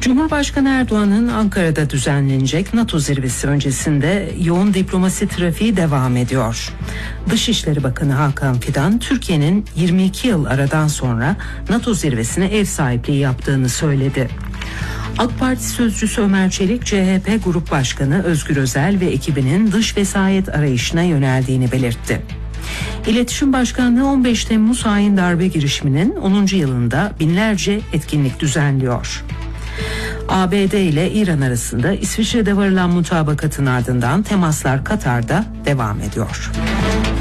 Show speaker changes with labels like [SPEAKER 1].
[SPEAKER 1] Cumhurbaşkanı Erdoğan'ın Ankara'da düzenlenecek NATO zirvesi öncesinde yoğun diplomasi trafiği devam ediyor. Dışişleri Bakanı Hakan Fidan, Türkiye'nin 22 yıl aradan sonra NATO zirvesine ev sahipliği yaptığını söyledi. AK Parti sözcüsü Ömer Çelik, CHP Grup Başkanı Özgür Özel ve ekibinin dış vesayet arayışına yöneldiğini belirtti. İletişim Başkanlığı 15 Temmuz hain darbe girişiminin 10. yılında binlerce etkinlik düzenliyor. ABD ile İran arasında İsviçre'de varılan mutabakatın ardından temaslar Katar'da devam ediyor.